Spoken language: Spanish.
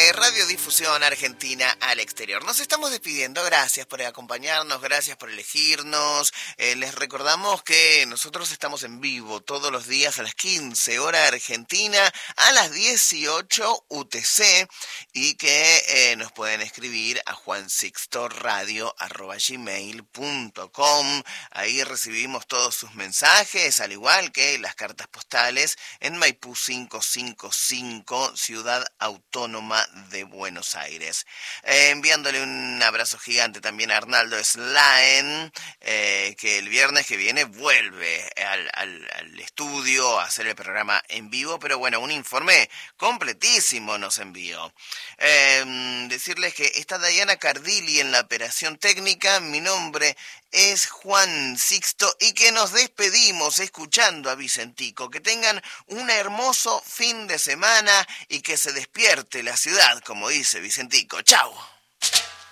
Radiodifusión Argentina al exterior. Nos estamos despidiendo, gracias por acompañarnos, gracias por elegirnos. Les recordamos que nosotros estamos en vivo todos los días a las 15 hora Argentina, a las 18 UTC, y que nos pueden escribir a juansixtoradio@gmail.com. Ahí recibimos todos sus mensajes, al igual que las cartas postales en Maipú 555, Ciudad Autónoma de Buenos Aires. Enviándole un abrazo gigante también a Arnaldo Slaen, que el viernes que viene vuelve al estudio a hacer el programa en vivo, pero bueno, un informe completísimo nos envió. Decirles que está Diana Cardilli en la operación técnica, mi nombre es Juan Sixto y que nos despedimos escuchando a Vicentico. Que tengan un hermoso fin de semana y que se despierte la ciudad, como dice Vicentico. ¡Chao!